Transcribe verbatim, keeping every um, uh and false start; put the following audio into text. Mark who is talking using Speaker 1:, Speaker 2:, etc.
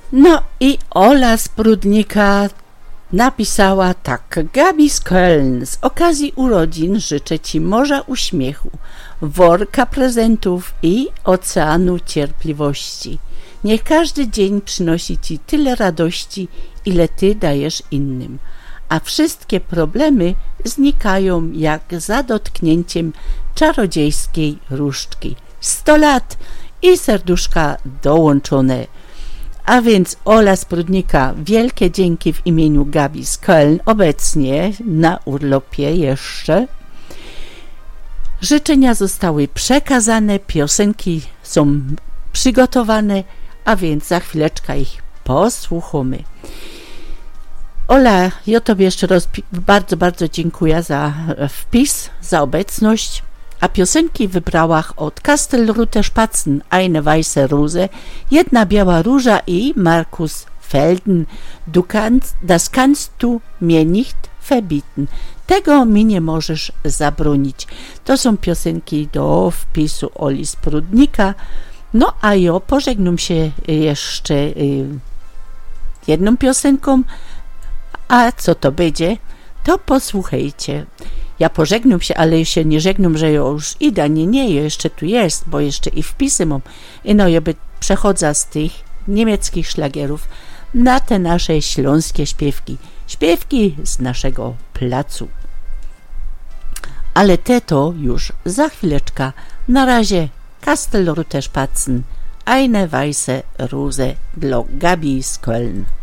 Speaker 1: No i Ola z Prudnika napisała tak. Gabi z Köln, z okazji urodzin życzę Ci morza uśmiechu, worka prezentów i oceanu cierpliwości. Niech każdy dzień przynosi Ci tyle radości, ile Ty dajesz innym, a wszystkie problemy znikają jak za dotknięciem czarodziejskiej różdżki. Sto lat i serduszka dołączone. A więc Ola z Prudnika, wielkie dzięki w imieniu Gabi z Köln, obecnie na urlopie jeszcze. Życzenia zostały przekazane, piosenki są przygotowane, a więc za chwileczkę ich posłuchamy. Ola, ja Tobie jeszcze raz bardzo, bardzo dziękuję za wpis, za obecność. A piosenki wybrałach od Kastelruther Spatzen, Eine weiße Rose, Jedna biała róża i Markus Felden, Du kannst, das kannst du mir nicht verbieten. Tego mi nie możesz zabronić. To są piosenki do wpisu Oli z Prudnika. No a ja pożegnam się jeszcze jedną piosenką, a co to będzie, to posłuchajcie. Ja pożegnam się, ale się nie żegnam, że ja już idę. Nie, nie, ja jeszcze tu jest, bo jeszcze i wpisy mam. I no, ja by przechodzę z tych niemieckich szlagierów na te nasze śląskie śpiewki. Śpiewki z naszego placu. Ale te to już za chwileczkę. Na razie Kastelruther Spatzen, Eine weiße Rose dla Gabi z Köln.